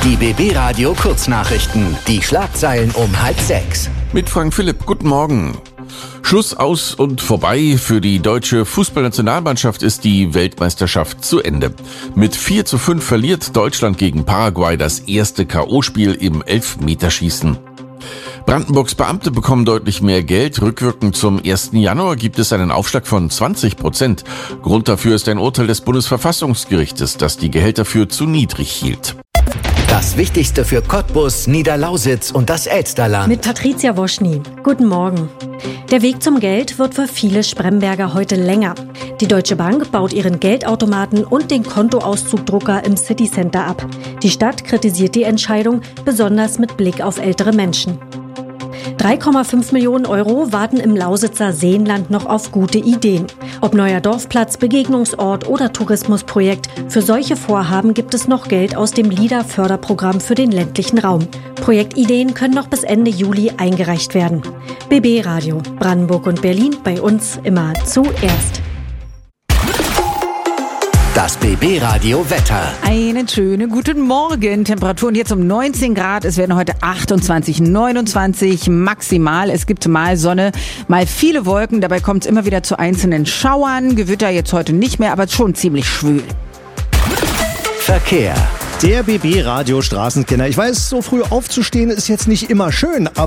Die BB Radio Kurznachrichten. Die Schlagzeilen um 5:30. Mit Frank Philipp, guten Morgen. Schluss, aus und vorbei. Für die deutsche Fußballnationalmannschaft ist die Weltmeisterschaft zu Ende. Mit 4:5 verliert Deutschland gegen Paraguay das erste K.O.-Spiel im Elfmeterschießen. Brandenburgs Beamte bekommen deutlich mehr Geld. Rückwirkend zum 1. Januar gibt es einen Aufschlag von 20%. Grund dafür ist ein Urteil des Bundesverfassungsgerichtes, das die Gehälter für zu niedrig hielt. Das Wichtigste für Cottbus, Niederlausitz und das Elsterland. Mit Patricia Woschny. Guten Morgen. Der Weg zum Geld wird für viele Spremberger heute länger. Die Deutsche Bank baut ihren Geldautomaten und den Kontoauszugdrucker im Citycenter ab. Die Stadt kritisiert die Entscheidung, besonders mit Blick auf ältere Menschen. 3,5 Millionen Euro warten im Lausitzer Seenland noch auf gute Ideen. Ob neuer Dorfplatz, Begegnungsort oder Tourismusprojekt, für solche Vorhaben gibt es noch Geld aus dem LIDA-Förderprogramm für den ländlichen Raum. Projektideen können noch bis Ende Juli eingereicht werden. BB Radio, Brandenburg und Berlin, bei uns immer zuerst. Das BB Radio Wetter. Einen schönen guten Morgen. Temperaturen jetzt um 19 Grad. Es werden heute 28, 29 maximal. Es gibt mal Sonne, mal viele Wolken. Dabei kommt es immer wieder zu einzelnen Schauern. Gewitter jetzt heute nicht mehr, aber schon ziemlich schwül. Verkehr. Der BB Radio Straßenkenner. Ich weiß, so früh aufzustehen ist jetzt nicht immer schön, aber